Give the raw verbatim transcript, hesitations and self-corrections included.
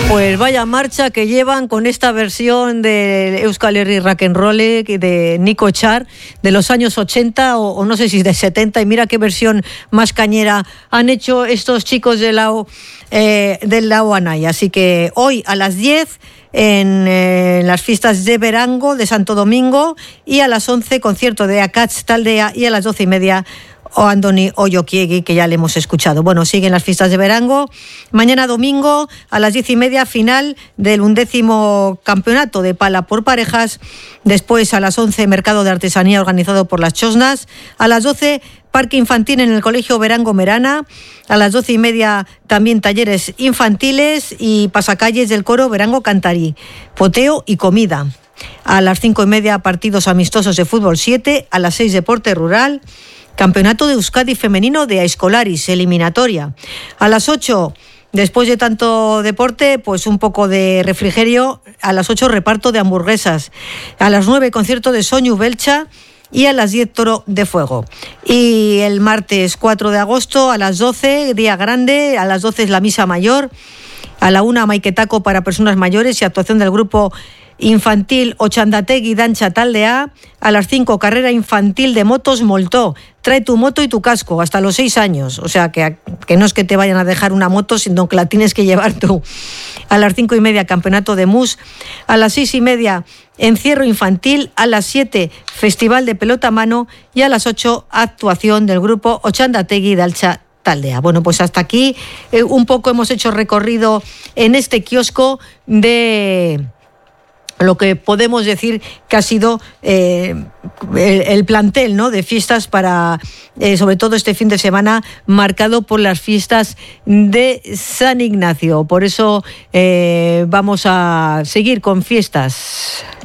Pues vaya marcha que llevan con esta versión de Euskal Herri Rock and Roll de Nico Char de los años ochenta o, o no sé si de setenta, y mira qué versión más cañera han hecho estos chicos de la, eh, del Lao Anaya. Así que hoy a las diez en eh, las fiestas de Berango de Santo Domingo, y a las once concierto de Akats Taldea, y a las doce y media o Andoni Oyokiegi, que ya le hemos escuchado. Bueno, siguen las fiestas de Berango. Mañana domingo a las diez y media final del undécimo campeonato de pala por parejas. Después a las once mercado de artesanía organizado por las Chosnas. A las doce parque infantil en el colegio Berango Merana. A las doce y media también talleres infantiles y pasacalles del coro Berango Cantarí, poteo y comida. A las cinco y media partidos amistosos de fútbol siete. A las seis deporte rural. Campeonato de Euskadi femenino de Aizkolaris, eliminatoria. A las ocho, después de tanto deporte, pues un poco de refrigerio. A las ocho, reparto de hamburguesas. A las nueve, concierto de Soñu Belcha. Y a las diez, toro de fuego. Y el martes cuatro de agosto, a las doce, día grande. A las doce es la misa mayor. A la una, maiquetaco para personas mayores y actuación del grupo infantil Ochandategi Dancha Taldea. A las cinco, carrera infantil de motos Moltó. Trae tu moto y tu casco hasta los seis años. O sea, que, que no es que te vayan a dejar una moto, sino que la tienes que llevar tú. A las cinco y media, campeonato de mus. A las seis y media, encierro infantil. A las siete, festival de pelota a mano. Y a las ocho, actuación del grupo Ochandategi Dancha Taldea. Bueno, pues hasta aquí eh, un poco hemos hecho recorrido en este kiosco de lo que podemos decir que ha sido eh, el, el plantel, ¿no?, de fiestas para, eh, sobre todo este fin de semana, marcado por las fiestas de San Ignacio. Por eso eh, vamos a seguir con fiestas.